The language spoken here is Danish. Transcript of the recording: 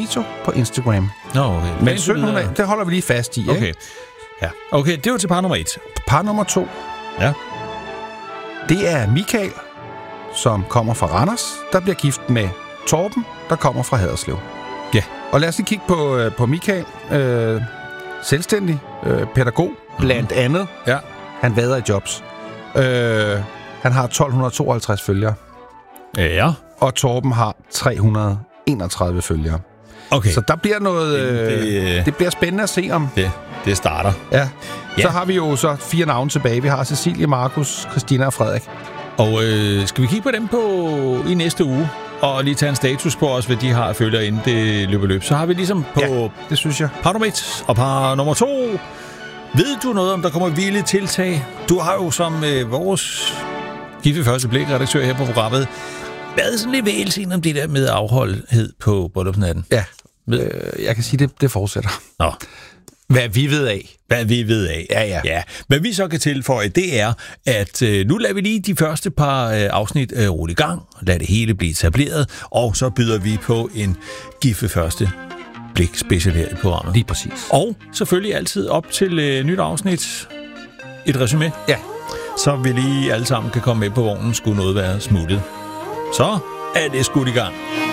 Vito på Instagram. Okay. Men 1700, det holder vi lige fast i, Okay. ikke? Ja. Okay, det var til par nummer 1. Par nummer 2. Ja. Det er Michael, som kommer fra Randers, der bliver gift med Torben, der kommer fra Haderslev. Ja. Og lad os lige kigge på Michael. Selvstændig pædagog, blandt andet. Ja. Han vader i jobs. Han har 1252 følgere. Ja. Og Torben har 331 følgere. Okay. Så der bliver noget... det bliver spændende at se om... Det starter. Ja. Så har vi jo så 4 navne tilbage. Vi har Cecilie, Markus, Christina og Frederik. Og skal vi kigge på dem i næste uge? Og lige tage en status på os, hvad de har følger inden det løber løb. Så har vi ligesom på det synes jeg. Par nummer 1 og par nummer 2. Ved du noget, om der kommer vilde tiltag? Du har jo som vores gifte første blik-redaktør her på programmet været sådan lidt vælsen om det der med afholdhed på bryllupsnatten. Ja, jeg kan sige, det fortsætter. Nå. Hvad vi ved af. Ja. Hvad vi så kan tilføje, det er, at nu lader vi lige de første par afsnit rulle i gang, lad det hele blive etableret, og så byder vi på en gifte første blik special her i programmet. Lige præcis. Og selvfølgelig altid op til nyt afsnit et resumé. Ja. Så vi lige alle sammen kan komme med på vognen, skulle noget være smuttet. Så er det skudt i gang.